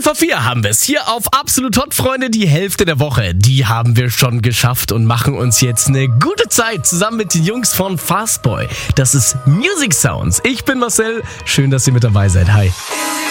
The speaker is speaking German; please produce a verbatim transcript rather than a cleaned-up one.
Viertel vor vier haben wir es. Hier auf Absolut Hot, Freunde, die Hälfte der Woche. Die haben wir schon geschafft und machen uns jetzt eine gute Zeit zusammen mit den Jungs von Fastboy. Das ist Music Sounds. Ich bin Marcel. Schön, dass ihr mit dabei seid. Hi.